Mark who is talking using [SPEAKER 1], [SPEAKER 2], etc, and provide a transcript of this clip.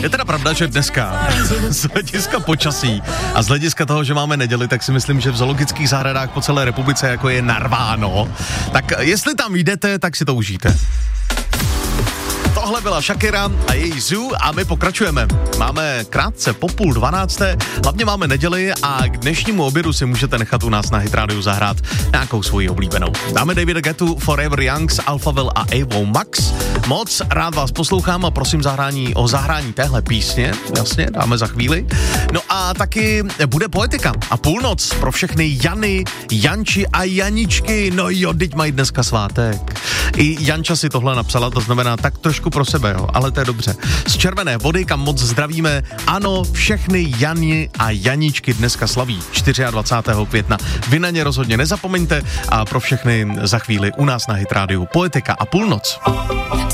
[SPEAKER 1] Je teda pravda, že dneska z hlediska počasí a z hlediska toho, že máme neděli, tak si myslím, že v zoologických zahradách po celé republice jako je narváno. Tak jestli tam jdete, tak si to užijte. Tohle byla Shakira a její Zoo a my pokračujeme. Máme krátce po 11:30, hlavně máme neděli a k dnešnímu obědu si můžete nechat u nás na Hit Radio zahrát nějakou svoji oblíbenou. Dáme Davida Guettu, Forever Youngs, Alphaville a Avo Max. Moc rád vás poslouchám a prosím o zahrání téhle písně, jasně, dáme za chvíli. No a taky bude poetika a půlnoc pro všechny Jany, Janči a Janičky. No jo, teď mají dneska svátek. I Janča si tohle napsala, to znamená tak trošku pro sebe, jo, ale to je dobře. Z Červené Vody, kam moc zdravíme, ano, všechny Jani a Janičky dneska slaví 24. května. Vy na ně rozhodně nezapomeňte a pro všechny za chvíli u nás na Hit Radio poetika a půlnoc.